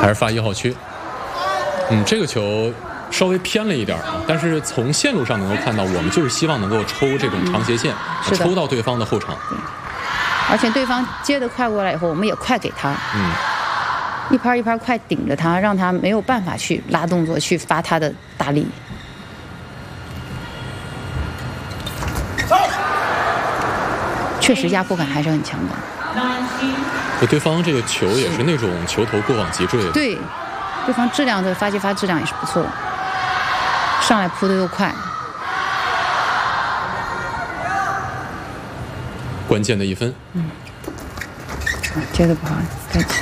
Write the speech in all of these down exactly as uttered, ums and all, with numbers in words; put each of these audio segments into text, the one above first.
还是发一号区。嗯，这个球稍微偏了一点，但是从线路上能够看到，我们就是希望能够抽这种长斜线， 嗯、 抽到对方的后场。 对，而且对方接得快过来以后，我们也快给他。 嗯。 一拍一拍快顶着他，让他没有办法去拉动作，去发他的大力。确实压迫感还是很强的。 对方这个球也是那种球头过往急坠的。 对，对方质量的发接发质量也是不错的，上来扑的又快。 关键的一分。 嗯。接的不好，再起。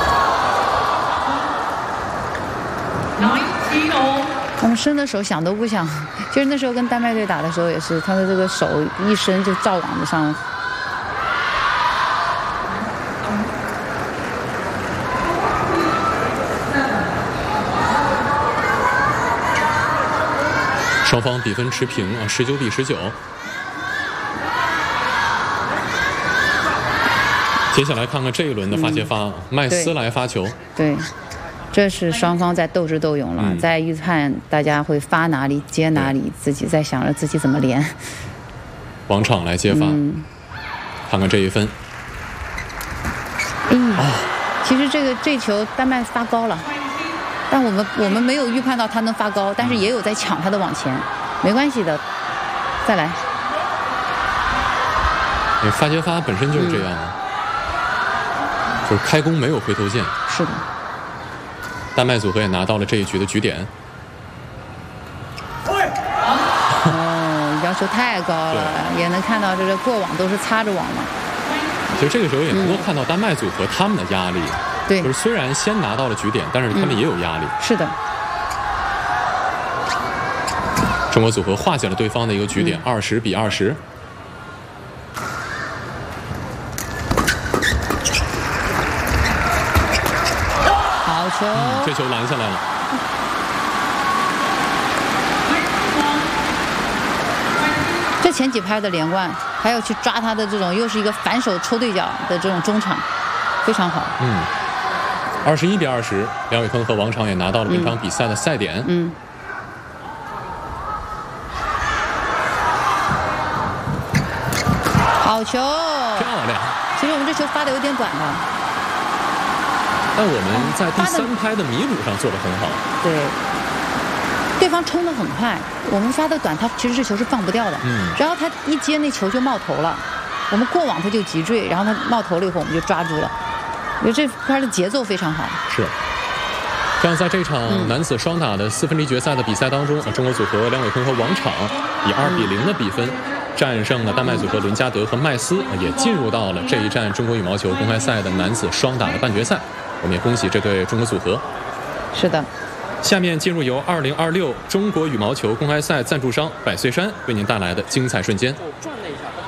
他们伸的手想都不想，就是那时候跟丹麦队打的时候也是，他的这个手一伸就照网子上。 双方比分持平啊，十九比十九。接下来看看这一轮的发接发，嗯、麦斯来发球。 对。这是双方在斗智斗勇了，嗯、在预判大家会发哪里接哪里，自己在想着自己怎么连。 王昶来接发，嗯、看看这一分。 哎，哦、其实这个这球丹麦发高了，但我们我们没有预判到他能发高，但是也有在抢他的往前，没关系的，再来。 发接发本身就是这样，嗯、就是开弓没有回头箭。 是的。 丹麦组合也拿到了这一局的局点。 哦，要求太高了，也能看到这个过网都是擦着网嘛。 其实这个时候也能够看到丹麦组合他们的压力。 对、嗯， 就是虽然先拿到了局点，但是他们也有压力。 嗯、是的。 中国组合化解了对方的一个局点，二十比二十。 球、 嗯，这球拦下来了。 这前几拍的连贯，还有去抓他的这种，又是一个反手抽对角的这种中场，非常好。 嗯，二十一比二十，梁伟坤和王昶也拿到了本场比赛的赛点。 嗯。好球！ 漂亮。 其实我们这球发的有点短了。 但我们在第三拍的弥补上做得很好。 对，对方冲得很快，我们发的短，他其实这球是放不掉的。 嗯。然后他一接那球就冒头了，我们过网他就急坠，然后他冒头了以后我们就抓住了。我觉得这块的节奏非常好。 是。这样，在这场男子双打的四分之一决赛的比赛当中，嗯、中国组合梁伟坤和王昶以二比零的比分战胜了丹麦组合伦加德和麦斯，也进入到了这一站中国羽毛球公开赛的男子双打的半决赛。我们也恭喜这对中国组合。 是的。 下面进入由二零二六中国羽毛球公开赛赞助商百岁山为您带来的精彩瞬间。转了一下。